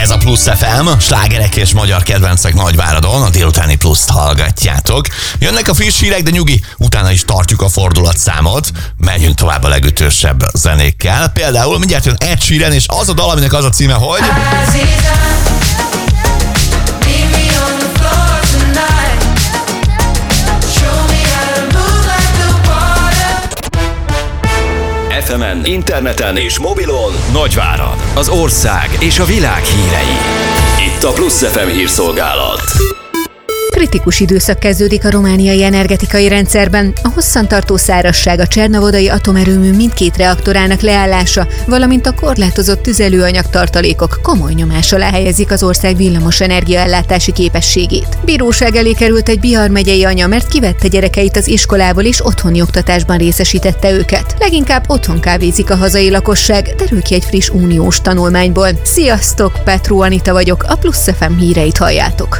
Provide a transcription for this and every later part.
Ez a Plusz FM, slágerek és magyar kedvencek Nagyváradon, a délutáni Pluszt hallgatjátok. Jönnek a friss hírek, de nyugi, utána is tartjuk a fordulatszámot. Megyünk tovább a legütősebb zenékkel. Például mindjárt jön Ed Sheeran, és az a dal, aminek az a címe, hogy... FM-en, interneten és mobilon Nagyvárad, az ország és a világ hírei. Itt a Plusz FM hírszolgálat. Kritikus időszak kezdődik a romániai energetikai rendszerben. A hosszantartó szárazság, a Csernavodai atomerőmű mindkét reaktorának leállása, valamint a korlátozott tüzelőanyag tartalékok komoly nyomás alá helyezik az ország villamos energiaellátási képességét. Bíróság elé került egy Bihar megyei anya, mert kivette gyerekeit az iskolából és otthoni oktatásban részesítette őket. Leginkább otthon kávézik a hazai lakosság, derül ki egy friss uniós tanulmányból. Sziasztok, Petró Anita vagyok, a Plusz FM híreit halljátok.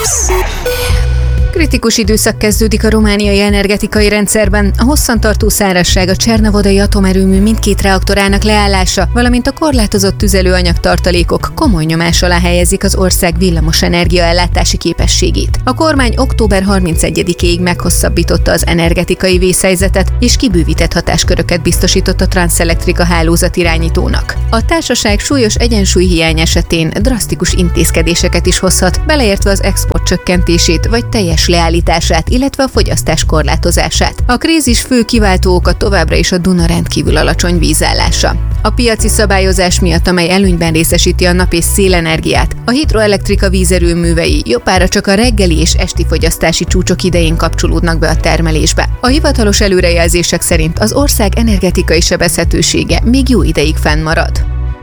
Kritikus időszak kezdődik a romániai energetikai rendszerben. A hosszantartó szárazság, a Csernavodai atomerőmű mindkét reaktorának leállása, valamint a korlátozott tüzelőanyag tartalékok komoly nyomás alá helyezik az ország villamos energiaellátási képességét. A kormány október 31-ig meghosszabbította az energetikai vészhelyzetet, és kibővített hatásköröket biztosított a Transelectrica hálózatirányítónak. A társaság súlyos egyensúlyhiány esetén drasztikus intézkedéseket is hozhat, beleértve az export csökkentését vagy teljes leállítását, illetve a fogyasztás korlátozását. A krízis fő kiváltó oka továbbra is a Duna rendkívül alacsony vízállása. A piaci szabályozás miatt, amely előnyben részesíti a nap- és szélenergiát, a hidroelektrika vízerőművei jobbára csak a reggeli és esti fogyasztási csúcsok idején kapcsolódnak be a termelésbe. A hivatalos előrejelzések szerint az ország energetikai sebezhetősége még jó ideig fennmarad.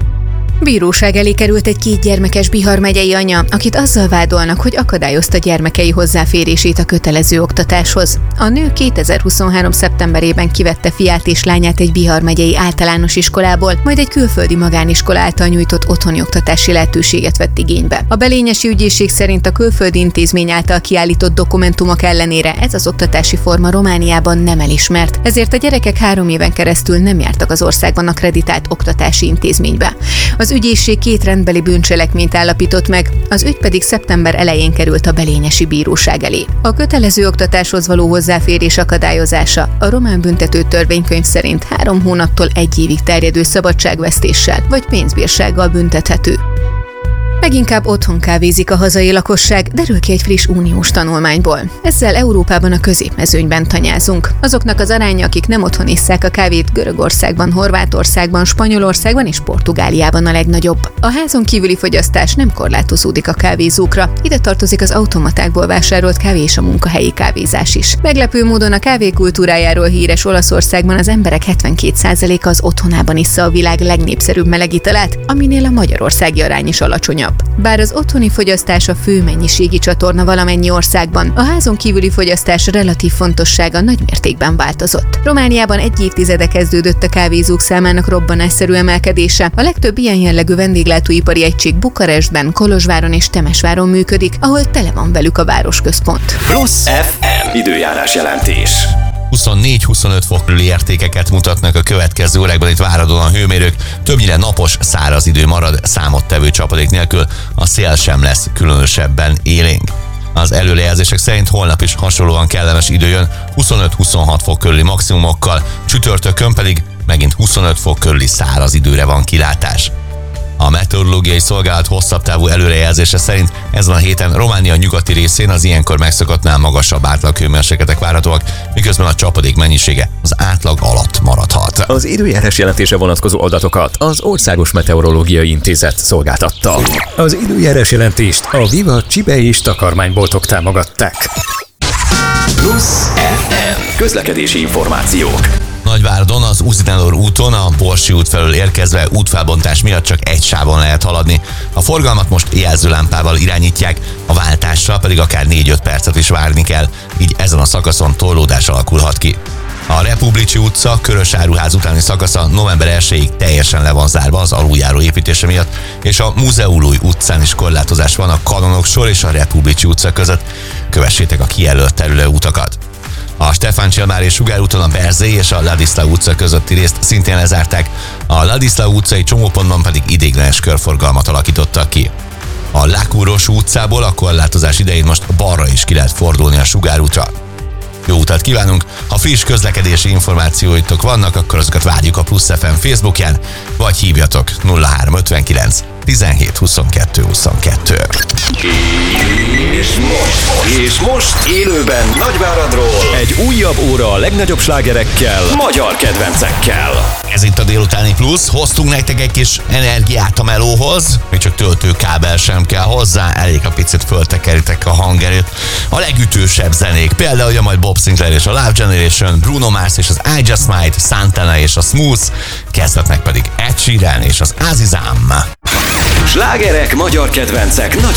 Bíróság elé került egy 2 gyermekes Bihar megyei anya, akit azzal vádolnak, hogy akadályozta gyermekei hozzáférését a kötelező oktatáshoz. A nő 2023. szeptemberében kivette fiát és lányát egy Bihar megyei általános iskolából, majd egy külföldi magániskola által nyújtott otthoni oktatási lehetőséget vett igénybe. A belényesi ügyészség szerint a külföldi intézmény által kiállított dokumentumok ellenére ez az oktatási forma Romániában nem elismert, ezért a gyerekek 3 éven keresztül nem jártak az országban akkreditált oktatási intézménybe. Az ügyészség 2 rendbeli bűncselekményt állapított meg, az ügy pedig szeptember elején került a belényesi bíróság elé. A kötelező oktatáshoz való hozzáférés akadályozása a román büntető törvénykönyv szerint 3 hónaptól 1 évig terjedő szabadságvesztéssel vagy pénzbírsággal büntethető. Leginkább otthon kávézik a hazai lakosság, derül ki egy friss uniós tanulmányból. Ezzel Európában a középmezőnyben tanyázunk. Azoknak az aránya, akik nem otthon isszák a kávét, Görögországban, Horvátországban, Spanyolországban és Portugáliában a legnagyobb. A házon kívüli fogyasztás nem korlátozódik a kávézókra. Ide tartozik az automatákból vásárolt kávé és a munkahelyi kávézás is. Meglepő módon a kávé kultúrájáról híres Olaszországban az emberek 72%-a az otthonában issza a világ legnépszerűbb melegítalát, aminél a magyarországi arány is alacsonyabb. Bár az otthoni fogyasztás a fő mennyiségi csatorna valamennyi országban, a házon kívüli fogyasztás relatív fontossága nagy mértékben változott. Romániában 1 évtizede kezdődött a kávézók számának robbanásszerű emelkedése. A legtöbb ilyen jellegű vendéglátóipari egység Bukarestben, Kolozsváron és Temesváron működik, ahol tele van velük a városközpont. Plusz FM időjárás jelentés. 24-25 fok körüli értékeket mutatnak a következő órákban itt Váradon a hőmérők. Többnyire napos, száraz idő marad, számottevő csapadék nélkül, a szél sem lesz különösebben élénk. Az előrejelzések szerint holnap is hasonlóan kellemes idő jön, 25-26 fok körüli maximumokkal, csütörtökön pedig megint 25 fok körüli száraz időre van kilátás. A meteorológiai szolgálat hosszabb távú előrejelzése szerint ezen a héten Románia nyugati részén az ilyenkor megszokottnál magasabb átlaghőmérsékletek várhatóak, miközben a csapadék mennyisége az átlag alatt maradhat. Az időjárás jelentése vonatkozó adatokat az Országos Meteorológiai Intézet szolgáltatta. Az időjárás jelentést a Viva csibe és takarmányboltok támogatták. Plusz FM közlekedési információk. Nagyváradon az Uzinelor úton a Borsi út felől érkezve útfelbontás miatt csak egy sávon lehet haladni. A forgalmat most jelzőlámpával irányítják, a váltásra pedig akár 4-5 percet is várni kell, így ezen a szakaszon torlódás alakulhat ki. A Republicsi utca Körös áruház utáni szakasza november 1-ig teljesen le van zárva az aluljáró építése miatt, és a Múzeumúj utcán is korlátozás van a Kanonok sor és a Republicsi utca között. Kövessétek a kijelölt terülőutakat. A Stefán Csilmár és Sugár úton a Berzé és a Ladislav utca közötti részt szintén lezárták, a Ladislav utcai csomópontban pedig ideiglenes körforgalmat alakítottak ki. A Lákúros utcából a korlátozás idején most balra is ki lehet fordulni a Sugárútra. Jó utat kívánunk! Ha friss közlekedési információitok vannak, akkor azokat várjuk a Plusz FM Facebookján, vagy hívjatok 0359 17 22 22. És most élőben Nagyváradról egy újabb óra a legnagyobb slágerekkel, magyar kedvencekkel. Ez itt a délutáni Plusz, hoztunk nektek egy kis energiát a melóhoz, még csak töltőkábel sem kell hozzá, elég a picit föltekeritek a hangerőt. A legütősebb zenék, például majd Bob Sinclair és a Love Generation, Bruno Mars és az I Just Might, Santana és a Smooth, kezdetnek pedig Ed Sheeran és az Azizam. Slágerek, magyar kedvencek,